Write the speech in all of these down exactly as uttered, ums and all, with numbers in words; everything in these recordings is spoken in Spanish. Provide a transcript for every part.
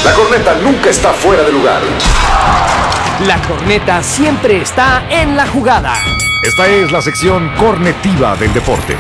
La corneta nunca está fuera de lugar. La corneta siempre está en la jugada. Esta es la sección cornetiva del deporte.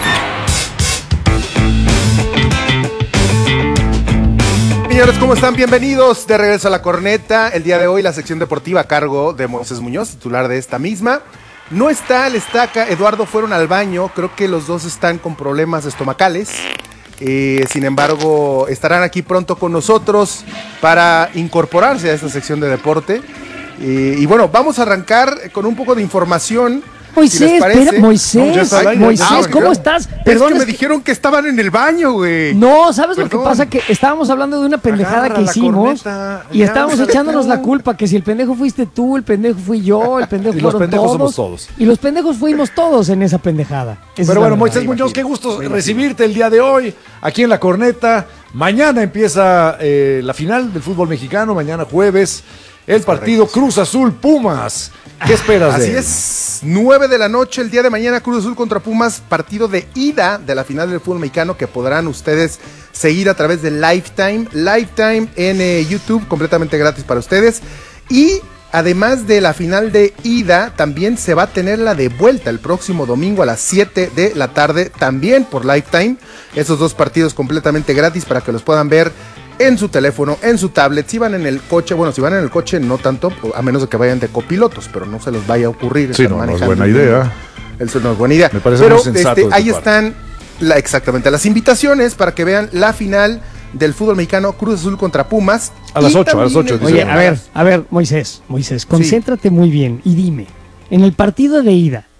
Señores, ¿cómo están? Bienvenidos de regreso a La Corneta. El día de hoy la sección deportiva a cargo de Moisés Muñoz, titular de esta misma. No está el Estaca, Eduardo fueron al baño, creo que los dos están con problemas estomacales. Eh, sin embargo, estarán aquí pronto con nosotros para incorporarse a esta sección de deporte. Eh, y bueno, vamos a arrancar con un poco de información. Moisés, si les parece. espera, Moisés, No, Moisés, ah, ¿cómo claro. estás? Perdón, Perdón, es que es me que- dijeron que estaban en el baño, güey. No, ¿sabes lo que Perdón. pasa? Que estábamos hablando de una pendejada Agarra que la hicimos corneta, y estábamos agárrala echándonos tú. la culpa, que si el pendejo fuiste tú, el pendejo fui yo, el pendejo Y los fueron pendejos todos, somos todos. Y los pendejos fuimos todos en esa pendejada. Esa es Pero la bueno, verdad. Moisés Muñoz, qué gusto recibirte el día de hoy aquí en La Corneta. Mañana empieza eh, la final del fútbol mexicano, mañana jueves, el partido Cruz Azul Pumas. ¿Qué esperas de Así él? es, nueve de la noche el día de mañana, Cruz Azul contra Pumas, partido de ida de la final del fútbol mexicano que podrán ustedes seguir a través de Lifetime, Lifetime en eh, YouTube, completamente gratis para ustedes. Y además de la final de ida, también se va a tener la de vuelta el próximo domingo a las siete de la tarde, también por Lifetime. Esos dos partidos completamente gratis para que los puedan ver en su teléfono, en su tablet. Si van en el coche, bueno, si van en el coche no tanto, a menos de que vayan de copilotos, pero no se les vaya a ocurrir. Sí, estar no, no es manejando. buena idea. Eso no es buena idea. Me parece pero muy sensato este, de tu ahí parte. están la, exactamente las invitaciones para que vean la final del fútbol mexicano, Cruz Azul contra Pumas. A las Y ocho, a las también ocho, el- Oye, a ver, a ver, Moisés, Moisés, concéntrate muy bien y dime, en el partido de ida,